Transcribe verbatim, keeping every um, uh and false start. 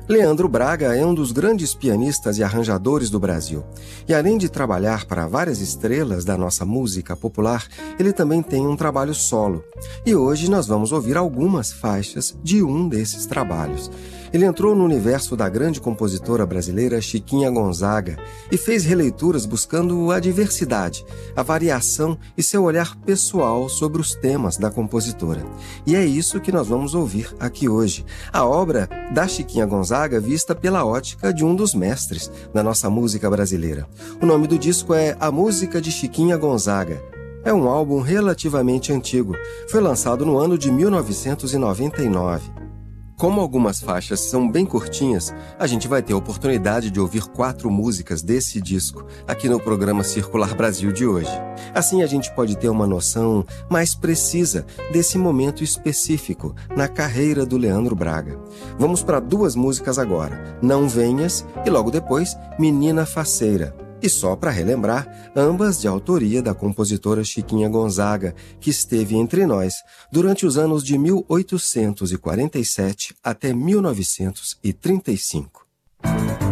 Leandro Braga é um dos grandes pianistas e arranjadores do Brasil. E além de trabalhar para várias estrelas da nossa música popular, ele também tem um trabalho solo. E hoje nós vamos ouvir algumas faixas de um desses trabalhos. Ele entrou no universo da grande compositora brasileira Chiquinha Gonzaga e fez releituras buscando a diversidade, a variação e seu olhar pessoal sobre os temas da compositora. E é isso que nós vamos ouvir aqui hoje. A obra da Chiquinha Gonzaga vista pela ótica de um dos mestres da nossa música brasileira. O nome do disco é A Música de Chiquinha Gonzaga. É um álbum relativamente antigo. Foi lançado no ano de mil novecentos e noventa e nove. Como algumas faixas são bem curtinhas, a gente vai ter a oportunidade de ouvir quatro músicas desse disco aqui no programa Circular Brasil de hoje. Assim a gente pode ter uma noção mais precisa desse momento específico na carreira do Leandro Braga. Vamos para duas músicas agora, Não Venhas e logo depois Menina Faceira. E só para relembrar, ambas de autoria da compositora Chiquinha Gonzaga, que esteve entre nós durante os anos de mil oitocentos e quarenta e sete até mil novecentos e trinta e cinco.